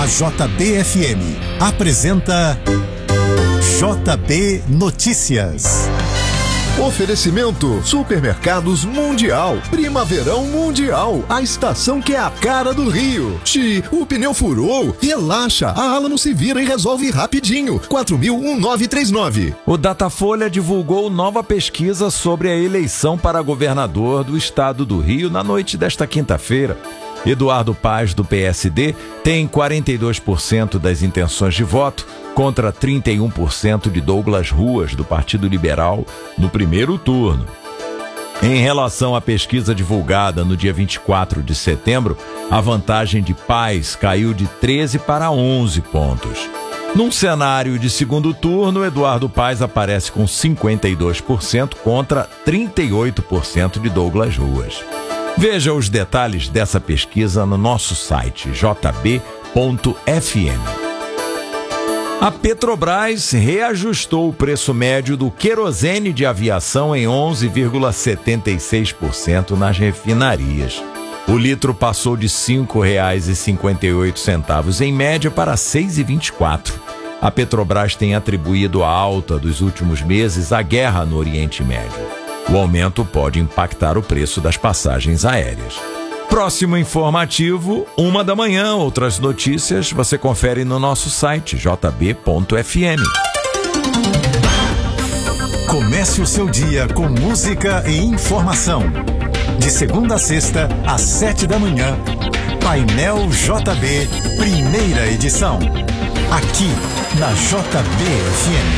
A JB-FM apresenta JB Notícias. Oferecimento Supermercados Mundial, Primaverão Mundial, a estação que é a cara do Rio. O pneu furou? Relaxa, a Alamo se vira e resolve rapidinho. 4.000-1939. O Datafolha divulgou nova pesquisa sobre a eleição para governador do estado do Rio na noite desta quinta-feira. Eduardo Paes, do PSD, tem 42% das intenções de voto, contra 31% de Douglas Ruas, do Partido Liberal, no primeiro turno. Em relação à pesquisa divulgada no dia 24 de setembro, a vantagem de Paes caiu de 13 para 11 pontos. Num cenário de segundo turno, Eduardo Paes aparece com 52% contra 38% de Douglas Ruas. Veja os detalhes dessa pesquisa no nosso site jb.fm. A Petrobras reajustou o preço médio do querosene de aviação em 11,76% nas refinarias. O litro passou de R$ 5,58 em média para R$ 6,24. A Petrobras tem atribuído a alta dos últimos meses à guerra no Oriente Médio. O aumento pode impactar o preço das passagens aéreas. Próximo informativo, 1 da manhã. Outras notícias você confere no nosso site jb.fm. Comece o seu dia com música e informação. De segunda a sexta, às 7 da manhã. Painel JB, primeira edição. Aqui na JB-FM.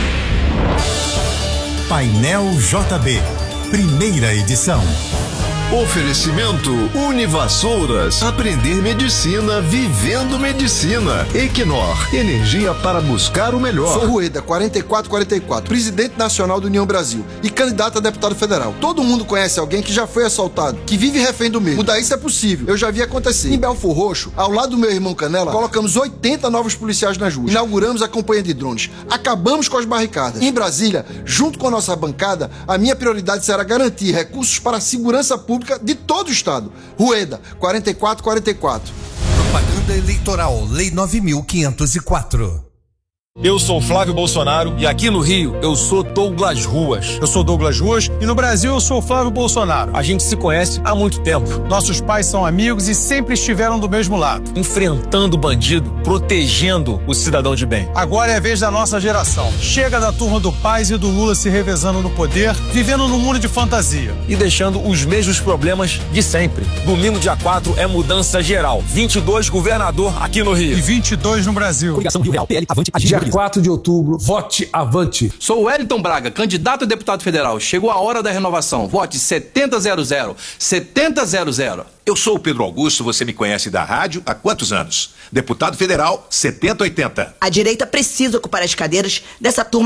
Painel JB, primeira edição. Oferecimento Univassouras, aprender medicina vivendo medicina. Equinor, energia para buscar o melhor. Sou Rueda, 4444, presidente nacional do União Brasil e candidato a deputado federal. Todo mundo conhece alguém que já foi assaltado, que vive refém do medo. Mudar isso é possível, eu já vi acontecer. Em Belfor Roxo, ao lado do meu irmão Canela, colocamos 80 novos policiais nas ruas. Inauguramos a campanha de drones, acabamos com as barricadas. Em Brasília, junto com a nossa bancada, a minha prioridade será garantir recursos para a segurança pública de todo o estado. Rueda, 4444. Propaganda eleitoral, Lei 9.504. Eu sou Flávio Bolsonaro e aqui no Rio eu sou Douglas Ruas. Eu sou Douglas Ruas e no Brasil eu sou Flávio Bolsonaro. A gente se conhece há muito tempo. Nossos pais são amigos e sempre estiveram do mesmo lado. Enfrentando o bandido, protegendo o cidadão de bem. Agora é a vez da nossa geração. Chega da turma do Paes e do Lula se revezando no poder, vivendo num mundo de fantasia. E deixando os mesmos problemas de sempre. Domingo, dia 4, é mudança geral. 22 governador aqui no Rio. E 22 no Brasil. Coligação Rio Real, PL, Avante, Agir. 4 de outubro, vote Avante. Sou o Wellington Braga, candidato a deputado federal. Chegou a hora da renovação. Vote 7000. 7000. Eu sou o Pedro Augusto, você me conhece da rádio há quantos anos? Deputado federal, 7080. A direita precisa ocupar as cadeiras dessa turma